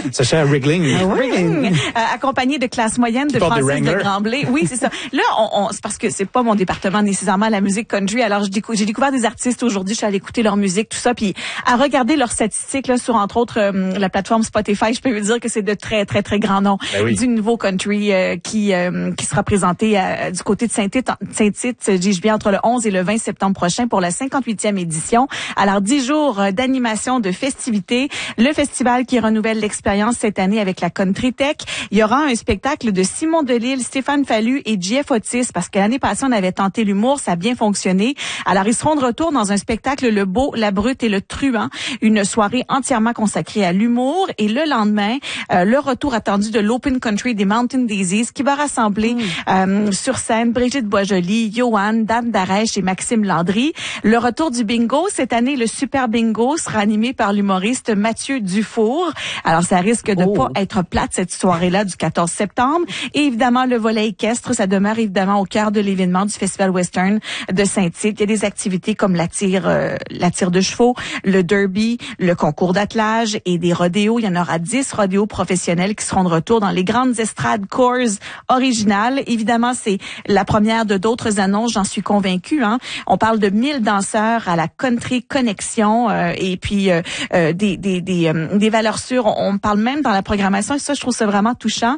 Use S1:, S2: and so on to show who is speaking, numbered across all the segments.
S1: Ça cher Wriggling.
S2: Wriggling. Accompagné de classe moyenne de Francis de Gremblay. Oui, c'est ça. Là, c'est parce que c'est pas mon département nécessairement la musique country. Alors, j'ai découvert des artistes aujourd'hui. Je suis allée écouter leur musique, tout ça, puis à regarder leurs statistiques là sur entre autres la plateforme Spotify. Je peux vous dire que c'est de très très très grands noms du nouveau country qui sera présenté du côté de Saint-Tite, dis-je bien, entre le 11 et le 20 septembre prochain pour la 58e édition. Alors 10 jours d'animation, de festivités, le festival qui renouvelle l'expérience cette année avec la Country Tech. Il y aura un spectacle de Simon Delille, Stéphane Fallu et JF Otis parce que l'année passée on avait tenté l'humour, ça a bien fonctionné. Alors ils seront de retour dans un spectacle Le Beau, la Brute et le Truand, une soirée entièrement consacrée à l'humour et le lendemain le retour attendu de l'Open Country des Mountain Daisies qui va rassembler sur scène Brigitte Boisjoli, Johan, Dan Darèche et Maxime Landry. Le retour du bingo, cette année le Super Bingo sera animé par l'humoriste Mathieu Dufour. Alors ça risque de pas être plate cette soirée-là du 14 septembre. Et évidemment le volet équestre, ça demeure évidemment au cœur de l'événement du Festival Western de Saint-Tite. Il y a des activités comme la tire de chevaux, le derby, le concours d'attelage et des rodéos. Il y en aura 10 rodéos professionnels qui seront de retour dans les grandes estrades Coors originales. Évidemment, c'est la première de d'autres annonces, j'en suis convaincue. On parle de 1000 danseurs à la Country Connexion et puis des valeurs sûres. On parle même dans la programmation, et ça, je trouve ça vraiment touchant,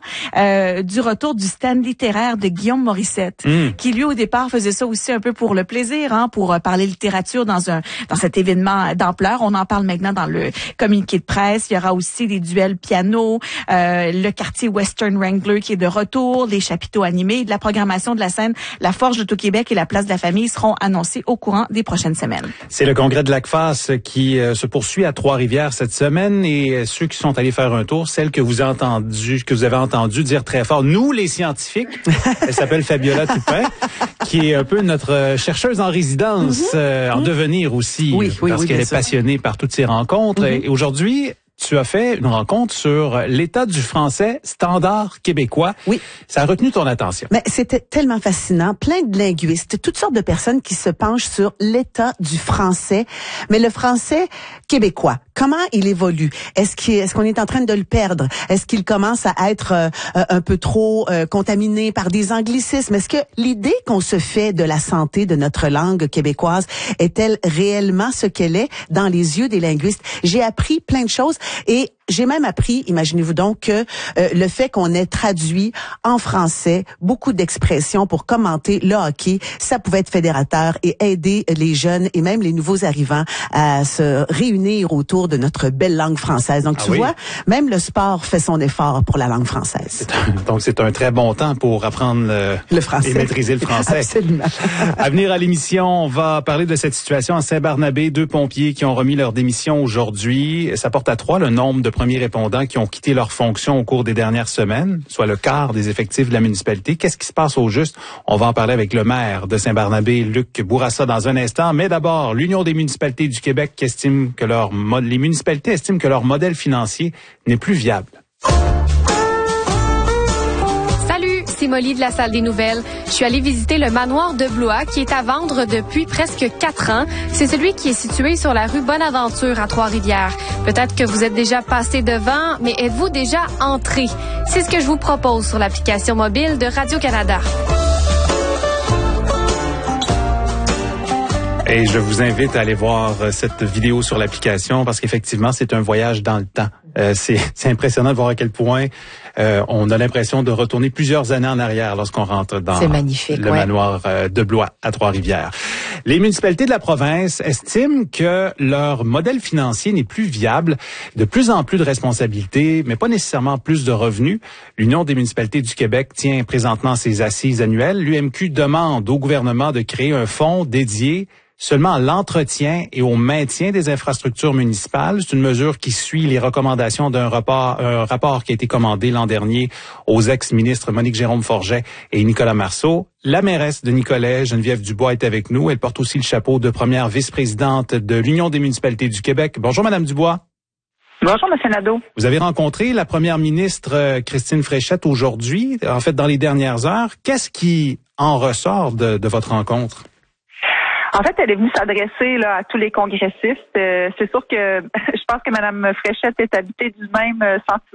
S2: du retour du stand littéraire de Guillaume Morissette, qui lui, au départ, faisait ça aussi un peu pour le plaisir, pour parler littérature dans cet événement d'ampleur. On en parle maintenant dans le communiqué de presse. Il y aura aussi des duels piano, le quartier Western Wrangler qui est de retour, les chapiteaux animés, de la programmation de la scène La Forge d'Auto-Québec et la Place de la Famille seront annoncés au courant des prochaines semaines.
S1: C'est le congrès de l'ACFAS qui se poursuit à Trois-Rivières cette semaine et ceux qui sont allés faire un tour, celle que vous avez entendu dire très fort, nous les scientifiques, elle s'appelle Fabiola Toupin, qui est un peu notre chercheuse en résidence, en devenir aussi, parce qu'elle est passionnée par toutes ces rencontres. Et aujourd'hui, tu as fait une rencontre sur l'état du français standard québécois.
S3: Oui.
S1: Ça a retenu ton attention.
S3: Mais c'était tellement fascinant. Plein de linguistes, toutes sortes de personnes qui se penchent sur l'état du français. Mais le français québécois, comment il évolue? Est-ce qu'on est en train de le perdre? Est-ce qu'il commence à être un peu trop contaminé par des anglicismes? Est-ce que l'idée qu'on se fait de la santé de notre langue québécoise est-elle réellement ce qu'elle est dans les yeux des linguistes? J'ai appris plein de choses. Et j'ai même appris, imaginez-vous donc, que le fait qu'on ait traduit en français beaucoup d'expressions pour commenter le hockey, ça pouvait être fédérateur et aider les jeunes et même les nouveaux arrivants à se réunir autour de notre belle langue française. Donc, tu vois, même le sport fait son effort pour la langue française.
S1: Donc, c'est un très bon temps pour apprendre le français et maîtriser le français.
S3: Absolument.
S1: À venir à l'émission, on va parler de cette situation à Saint-Barnabé. 2 pompiers qui ont remis leur démission aujourd'hui. Ça porte à 3 le nombre de premiers répondants qui ont quitté leurs fonctions au cours des dernières semaines, soit le quart des effectifs de la municipalité. Qu'est-ce qui se passe au juste? On va en parler avec le maire de Saint-Barnabé, Luc Bourassa, dans un instant. Mais d'abord, l'Union des municipalités du Québec estime que les municipalités estiment que leur modèle financier n'est plus viable.
S4: C'est Molly de la Salle des Nouvelles. Je suis allée visiter le manoir de Blois qui est à vendre depuis presque 4 ans. C'est celui qui est situé sur la rue Bonaventure à Trois-Rivières. Peut-être que vous êtes déjà passé devant, mais êtes-vous déjà entré? C'est ce que je vous propose sur l'application mobile de Radio-Canada.
S1: Et je vous invite à aller voir cette vidéo sur l'application parce qu'effectivement, c'est un voyage dans le temps. C'est impressionnant de voir à quel point on a l'impression de retourner plusieurs années en arrière lorsqu'on rentre dans le manoir de Blois à Trois-Rivières. Les municipalités de la province estiment que leur modèle financier n'est plus viable. De plus en plus de responsabilités, mais pas nécessairement plus de revenus. L'Union des municipalités du Québec tient présentement ses assises annuelles. L'UMQ demande au gouvernement de créer un fonds dédié seulement à l'entretien et au maintien des infrastructures municipales. C'est une mesure qui suit les recommandations d'un rapport qui a été commandé l'an dernier aux ex-ministres Monique Jérôme-Forget et Nicolas Marceau. La mairesse de Nicolet, Geneviève Dubois, est avec nous. Elle porte aussi le chapeau de première vice-présidente de l'Union des municipalités du Québec. Bonjour, Madame Dubois.
S5: Bonjour, M. Nadeau.
S1: Vous avez rencontré la première ministre Christine Fréchette aujourd'hui, en fait, dans les dernières heures. Qu'est-ce qui en ressort de votre rencontre?
S5: En fait, elle est venue s'adresser à tous les congressistes. C'est sûr que je pense que Mme Fréchette est habitée du même sentiment